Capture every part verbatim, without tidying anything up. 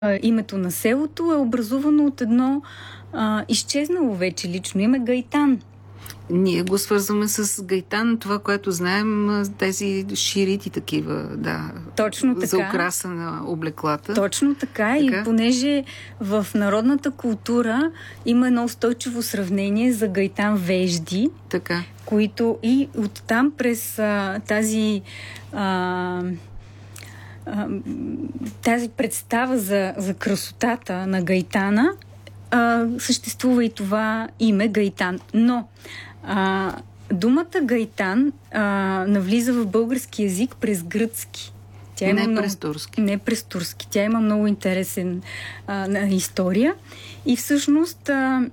името на селото е образувано от едно а, изчезнало вече лично име Гайтан. Ние го свързваме с Гайтан, това, което знаем, тези ширити такива, да. Точно така. За украса на облеклата. Точно така, така. И понеже в народната култура има едно устойчиво сравнение за Гайтан вежди, така. които и оттам през а, тази а, а, тази представа за, за красотата на Гайтана а, съществува и това име Гайтан. Но А, думата Гайтан а, навлиза в български язик през гръцки. Тя не много, през турски. Не през турски. Тя има много интересен а, на история. И всъщност а,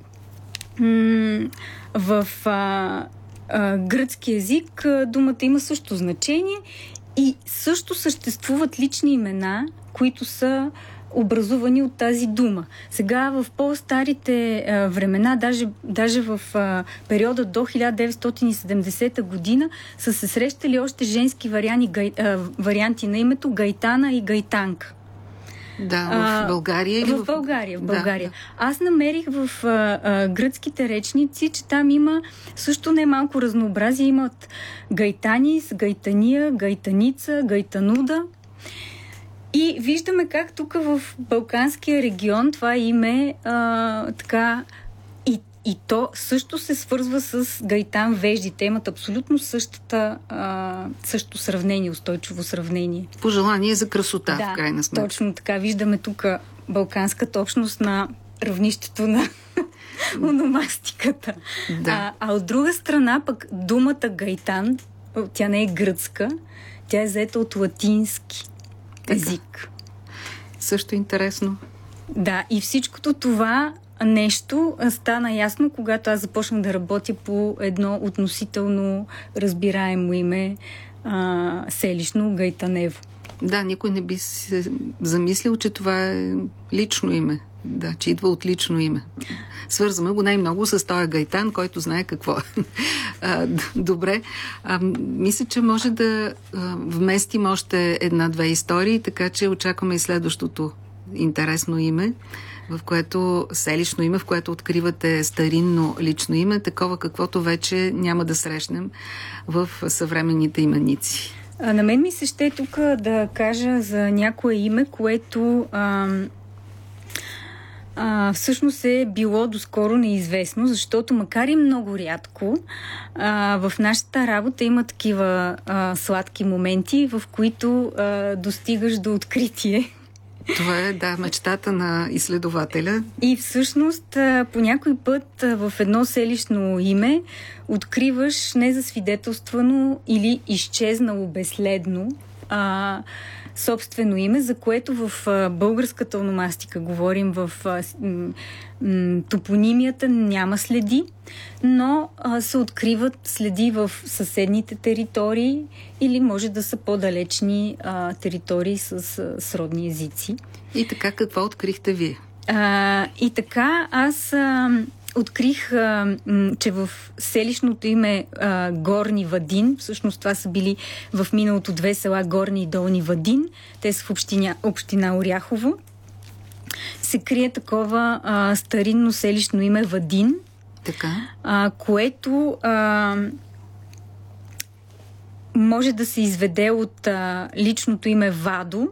м- в а, а, гръцки язик а, думата има също значение и също съществуват лични имена, които са образувани от тази дума. Сега в по-старите а, времена, даже, даже в а, периода до хиляда деветстотин и седемдесета година, са се срещали още женски варианти, гай, а, варианти на името Гайтана и Гайтанка. Да, в България или в... В България, в България. Да, да. Аз намерих в а, а, гръцките речници, че там има също не малко разнообразие. Имат Гайтанис, Гайтания, Гайтаница, Гайтануда. И виждаме как тук в Балканския регион това име а, така и, и то също се свързва с Гайтан вежди. Те имат абсолютно същата, а, същото сравнение, устойчиво сравнение. Пожелание за красота, да, в крайна сметка. Точно така. Виждаме тук балканската общност на равнището на ономастиката. Да. А, а от друга страна пък думата Гайтан, тя не е гръцка, тя е заета от латински език. Също интересно. Да, и всичкото това нещо стана ясно, когато аз започнах да работя по едно относително разбираемо име а, селищно Гайтанево. Да, никой не би се замислил, че това е лично име. Да, че идва от лично име. Свързваме го най-много с този Гайтан, който знае какво е. Добре. А, мисля, че може да а, вместим още една-две истории, така че очакваме и следващото интересно име, в което селищно име, в което откривате старинно лично име, такова каквото вече няма да срещнем в съвременните именици. А, на мен ми се ще тук да кажа за някое име, което а, а, всъщност е било доскоро неизвестно, защото макар и много рядко, а, в нашата работа има такива а, сладки моменти, в които а, достигаш до откритие. Това е, да, мечтата на изследователя. И всъщност по някой път в едно селищно име откриваш незасвидетелствано или изчезнало безследно а, собствено име, за което в а, българската ономастика говорим в а, м, м, топонимията няма следи, но а, се откриват следи в съседните територии или може да са по-далечни а, територии с а, сродни езици. И така, какво открихте вие? А, и така, аз а, открих, а, м, че в селищното име а, Горни Вадин, всъщност това са били в миналото две села Горни и Долни Вадин, те са в община, община Оряхово, се крие такова а, старинно селищно име Вадин, така. А, което а, може да се изведе от а, личното име Вадо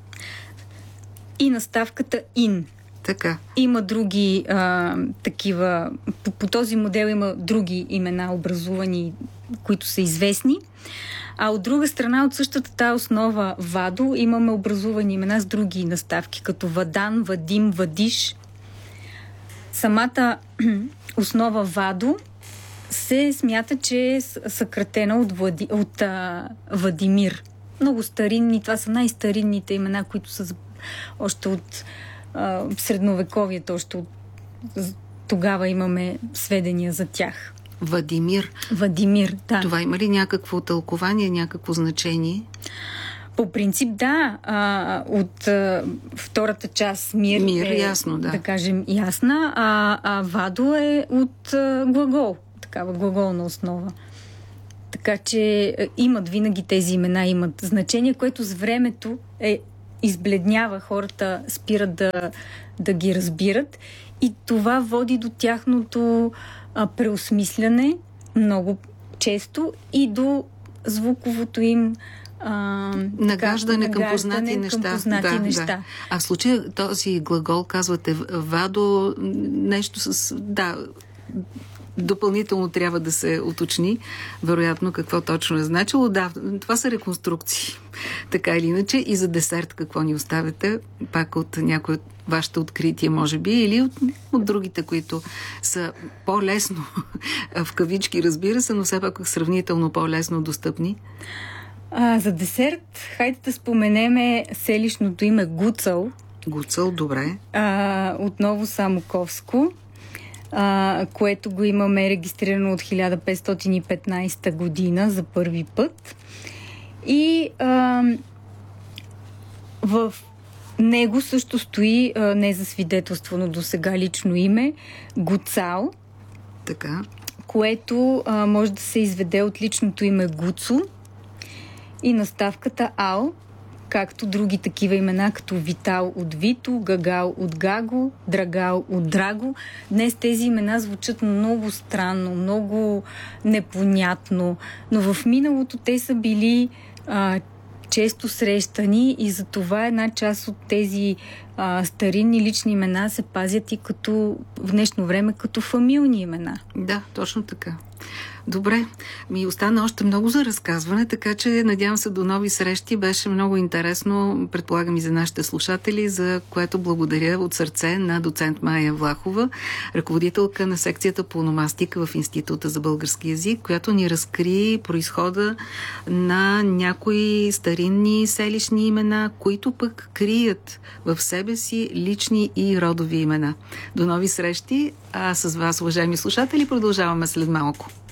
и наставката Ин. Така. Има други а, такива, по, по този модел има други имена образувани, които са известни. А от друга страна, от същата тази основа Вадо, имаме образувани имена с други наставки, като Вадан, Вадим, Вадиш. Самата основа Вадо се смята, че е съкратена от, Влади, от а, Вадимир. Много старинни, това са най-старинните имена, които са още от а, средновековието, още от тогава имаме сведения за тях. Вадимир. Вадимир, да. Това има ли някакво тълкование, някакво значение? По принцип, да. А, от а, втората част Мир, Мир е, ясно, да. да кажем, ясна, а, а Вадо е от а, глагол, такава глаголна основа. Така че а, имат винаги тези имена, имат значение, което с времето е избледнява, хората спират да, да ги разбират и това води до тяхното а, преосмисляне много често и до звуковото им а, нагаждане така, към познати неща. Към познати да, неща. Да. А в случая този глагол, казвате, вадо, нещо с... Да, допълнително трябва да се уточни, вероятно, какво точно е значило. Да, това са реконструкции. Така или иначе. И за десерт какво ни оставяте? Пак от някои от вашите открития, може би, или от, от другите, които са по-лесно, в кавички, разбира се, но все пак сравнително по-лесно достъпни. А, за десерт, хайде да споменеме селищното име Гуцъл. Гуцъл, добре. А, отново Самоковско, а, което го имаме регистрирано от хиляда петстотин и петнадесета година за първи път. И а, в него също стои а, незасвидетелствано до сега лично име Гуцал, така, което а, може да се изведе от личното име Гуцо и наставката Ал, както други такива имена, като Витал от Вито, Гагал от Гаго, Драгал от Драго. Днес тези имена звучат много странно, много непонятно, но в миналото те са били а, често срещани и затова една част от тези а, старинни лични имена се пазят и като в днешно време като фамилни имена. Да, точно така. Добре, ми остана още много за разказване, така че надявам се до нови срещи. Беше много интересно, предполагам и за нашите слушатели, за което благодаря от сърце на доцент Мая Влахова, ръководителка на секцията по ономастика в Института за български език, която ни разкри произхода на някои старинни селищни имена, които пък крият в себе си лични и родови имена. До нови срещи, а с вас, уважаеми слушатели, продължаваме след малко.